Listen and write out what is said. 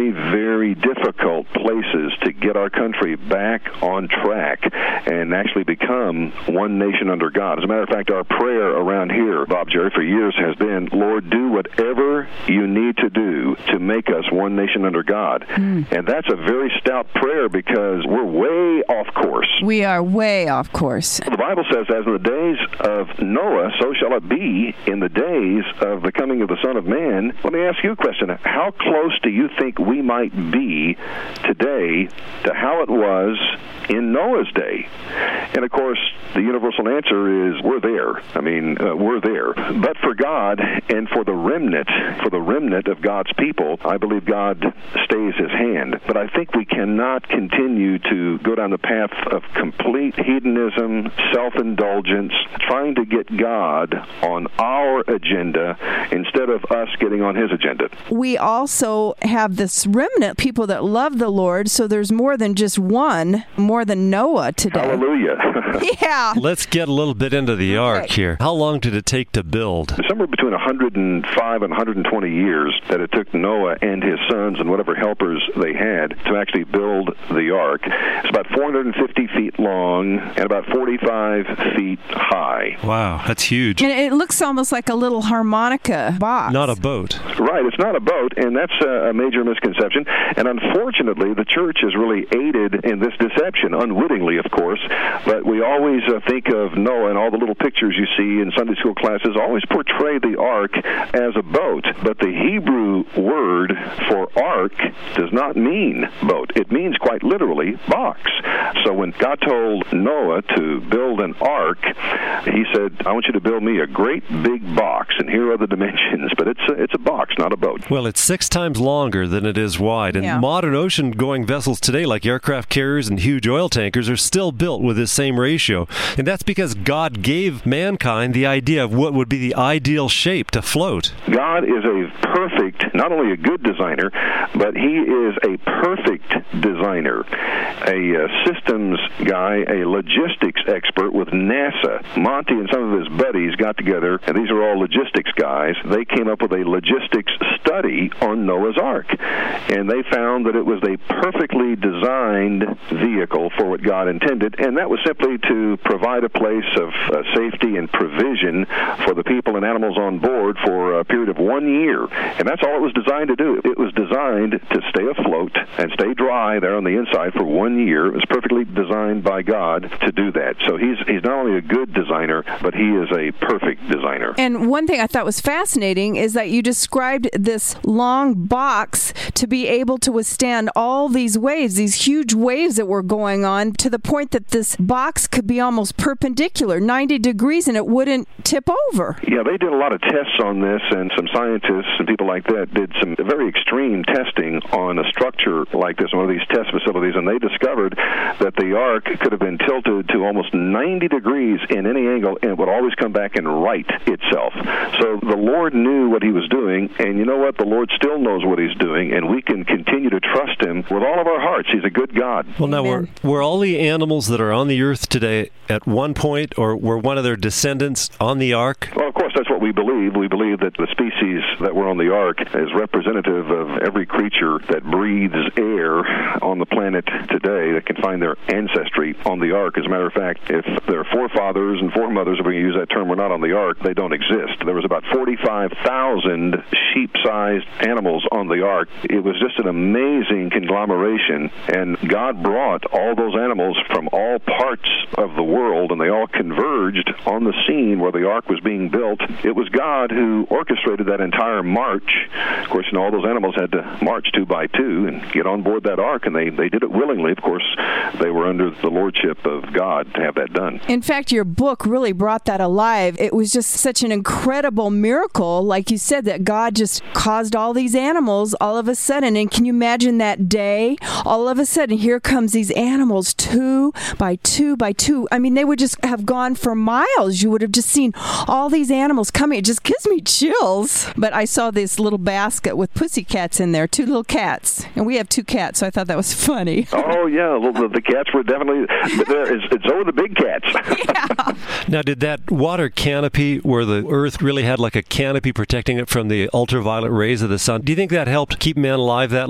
very, very difficult places to get our country back on track and actually become one nation under God. As a matter of fact, our prayer around here, Bob, Jerry, for years has been, Lord, do whatever you need to do to make us one nation under God. And that's a very stout prayer because we're way off course. We are way off course. The Bible says, as in the days of Noah, so shall it be in the days of the coming of the Son of Man. Let me ask you a question. How close do you think we might be today to how it was in Noah's day? And of course, the universal answer is we're there. I mean, we're there. But for God and for the remnant of God's people, I believe God stays his hand. But I think we cannot continue to go down the path of complete hedonism, self-indulgence, trying to get God on our agenda instead of us getting on his agenda. We also have this remnant, people that love the Lord, so there's more than just one, more than Noah today. Hallelujah. Yeah. Let's get a little bit into the ark here. How long did it take to build? Somewhere between 105 and 120 years that it took Noah and his sons and whatever helpers they had to actually build the ark. It's about 450 feet long and about 45 feet high. Wow, that's huge. And it looks almost like a little harmonica box. Not a boat. Right, it's not a boat, and that's a major misconception. And unfortunately, the church has really aided in this deception, unwittingly, of course. But we always think of Noah, and all the little pictures you see in Sunday school classes always portray the ark as a boat. But the Hebrew word for ark does not mean boat. It means quite literally box. So when God told Noah to build an ark, he said, I want you to build me a great big box, and here are the dimensions. But it's a box, not a boat. Well, it's 6 times longer than it is wide. And modern ocean-going vessels today, like aircraft carriers and huge oil tankers, are still built with this same ratio. And that's because God gave mankind the idea of what would be the ideal shape to float. God is a perfect, not only a good designer, but he is a perfect designer, a systems guy, a logistics expert with NASA. Monty and some of his buddies got together, and these are all logistics guys. They came up with a logistics study on Noah's Ark, and they found that it was a perfectly designed vehicle for what God intended, and that was simply to provide a place of safety and provision for the people and animals on board for a period of 1 year. And that's all it was designed to do. It was designed to stay afloat and stay dry there on the inside for 1 year. It was perfectly designed by God to do that. So he's not only a good designer, but he is a perfect designer. And one thing I thought was fascinating is that you described this long box to be able to withstand all these waves, these huge waves that were going on, to the point that this box could be almost perpendicular, 90 degrees, and it wouldn't tip over. Yeah, they did a lot of tests on this, and some scientists and people like that did some very extreme testing on a structure like this, one of these test facilities, and they discovered that the ark could have been tilted to almost 90 degrees in any angle, and it would always come back and right itself. So the Lord knew what he was doing, and you know what? The Lord still knows what he's doing, and we can continue to trust him with all of our hearts. He's a good God. Well, now, were all the animals that are on the earth today at one point, or were one of their descendants on the ark? Well, of course, that's what we believe. We believe that the species that were on the ark is representative of every creature that breathes air on the planet today that can find their ancestry on the ark. As a matter of fact, if their forefathers and foremothers, if we use that term, were not on the ark, they don't exist. There was about 45,000 sheep-sized animals on the ark. It was just an amazing conglomeration, and God brought all those animals from all parts of the world, and they all converged on the scene where the ark was being built. It was God who orchestrated that entire march. Of course, all those animals had to march 2 by 2 and get on board that ark, and they did it willingly. Of course, they were under the lordship of God to have that done. In fact, your book really brought that alive. It was just such an incredible miracle, like you said, that God just caused all these animals all of a sudden. And can you imagine that day? All of a sudden, here comes these animals 2 by 2 by 2. I mean, they would just have gone for miles. You would have just seen all these animals coming. It just gives me chills. But I saw this little basket with pussycats in there, 2 little cats. And we have 2 cats, so I thought that was funny. Oh, yeah. The cats were definitely there. It's over the big cats. Yeah. Now, did that water canopy, where the earth really had like a canopy protecting it from the ultraviolet rays of the sun, do you think that helped keep man alive that